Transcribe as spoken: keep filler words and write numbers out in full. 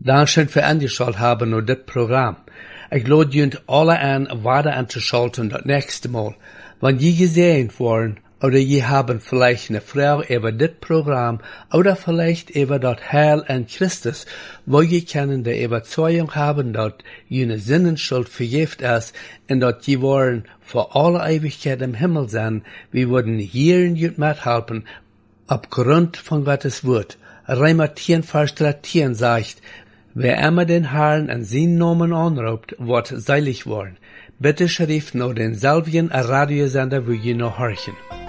Dankeschön für angeschaut haben und das Programm. Ich lade junt alle an, weiter anzuschalten das nächste Mal. Wenn je gesehen worden, oder je haben vielleicht eine Frau über das Programm, oder vielleicht über das Heil an Christus, wo je können die Überzeugung haben, dass jene Sinnenschuld vergift ist, und dass je wollen für alle Ewigkeit im Himmel sein, wir würden hier in jut mithelfen, aufgrund von Gottes Wort. Römer zehn, Vers dreizehn sagt, wer immer den Herrn an seinen Namen anruft, wird seilig worden. Bitte schrift nur denselben Radiosender, wo je noch horchen.